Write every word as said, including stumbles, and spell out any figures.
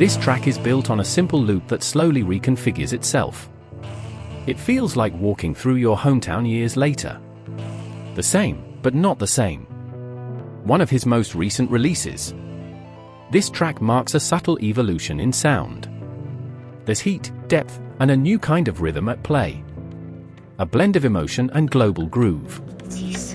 This track is built on a simple loop that slowly reconfigures itself. It feels like walking through your hometown years later. The same, but not the same. One of his most recent releases. This track marks a subtle evolution in sound. There's heat, depth, and a new kind of rhythm at play. A blend of emotion and global groove.